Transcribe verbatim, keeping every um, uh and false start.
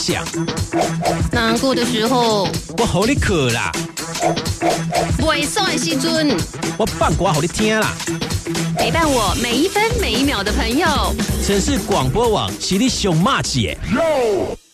享。 难过的时候， 我好你去啦， 袂爽的时阵， 我放歌好你听啦。 陪伴我每一分每一秒的朋友。 城市广播网是你上马子耶。